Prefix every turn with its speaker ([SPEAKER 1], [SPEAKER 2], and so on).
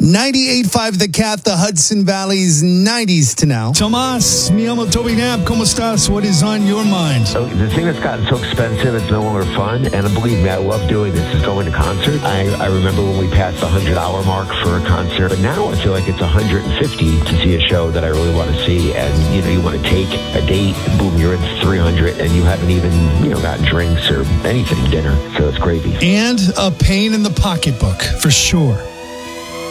[SPEAKER 1] 98.5 The Cat, the Hudson Valley's 90s to now.
[SPEAKER 2] Tomas, mi amo Toby Knapp. ¿Cómo estás? What is on your mind?
[SPEAKER 3] So the thing that's gotten so expensive, it's no longer fun. And believe me, I love doing this, is going to concerts. I remember when we passed the 100-hour mark for a concert. But now I feel like it's 150 to see a show that I really want to see. And, you want to take a date, boom, you're in 300, and you haven't even, gotten drinks or anything, dinner. So it's gravy.
[SPEAKER 2] And a pain in the pocketbook, for sure.